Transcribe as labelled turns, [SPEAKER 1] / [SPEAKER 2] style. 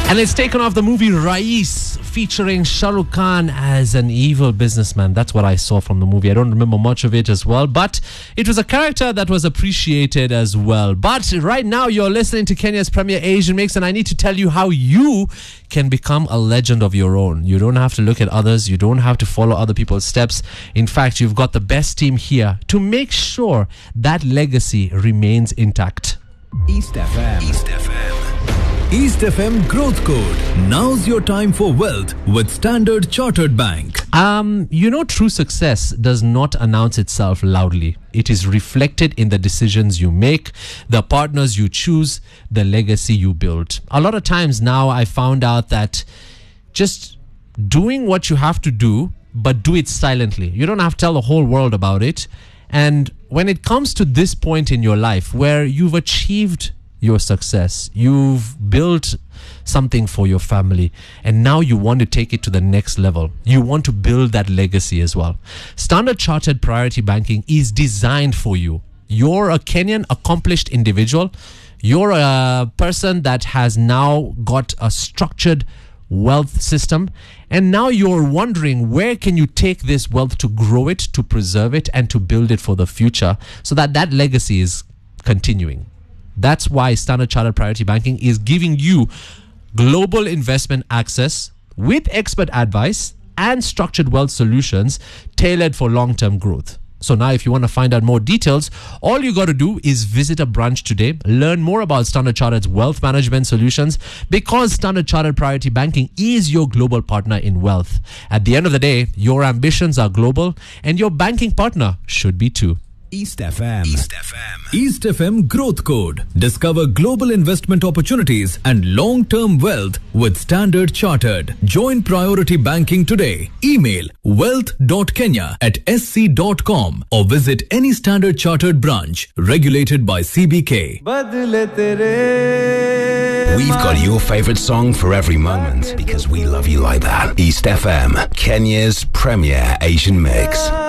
[SPEAKER 1] And it's taken off the movie Rais, featuring Shah Rukh Khan as an evil businessman. That's what I saw from the movie. I don't remember much of it as well, but it was a character that was appreciated as well. But right now, you're listening to Kenya's premier Asian Mix, and I need to tell you how you can become a legend of your own. You don't have to look at others. You don't have to follow other people's steps. In fact, you've got the best team here to make sure that legacy remains intact.
[SPEAKER 2] East FM. East FM. East FM Growth Code. Now's your time for wealth with Standard Chartered Bank.
[SPEAKER 1] True success does not announce itself loudly. It is reflected in the decisions you make, the partners you choose, the legacy you build. A lot of times now I found out that just doing what you have to do, but do it silently. You don't have to tell the whole world about it. And when it comes to this point in your life where you've achieved your success, you've built something for your family, and now you want to take it to the next level. You want to build that legacy as well. Standard Chartered Priority Banking is designed for you. You're a Kenyan accomplished individual. You're a person that has now got a structured wealth system, and now you're wondering, where can you take this wealth to grow it, to preserve it, and to build it for the future so that that legacy is continuing. That's why Standard Chartered Priority Banking is giving you global investment access with expert advice and structured wealth solutions tailored for long-term growth. So now if you want to find out more details, all you got to do is visit a branch today, learn more about Standard Chartered's wealth management solutions, because Standard Chartered Priority Banking is your global partner in wealth. At the end of the day, your ambitions are global and your banking partner should be too.
[SPEAKER 2] East FM. East FM. East FM Growth Code. Discover global investment opportunities and long-term wealth with Standard Chartered. Join Priority Banking today. Email wealth.kenya@sc.com or visit any Standard Chartered branch regulated by CBK.
[SPEAKER 3] We've got your favorite song for every moment because we love you like that. East FM, Kenya's premier Asian mix.